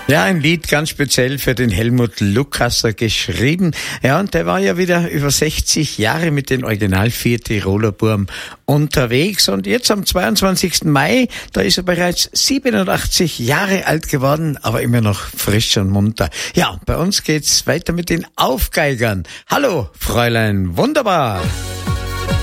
Ja, ein Lied ganz speziell für den Helmut Lukasser geschrieben. Ja, und der war ja wieder über 60 Jahre mit den Original 4 Tiroler Burm unterwegs. Und jetzt am 22. Mai, da ist er bereits 87 Jahre alt geworden, aber immer noch frisch und munter. Ja, bei uns geht's weiter mit den Aufgeigern. Hallo, Fräulein Wunderbar.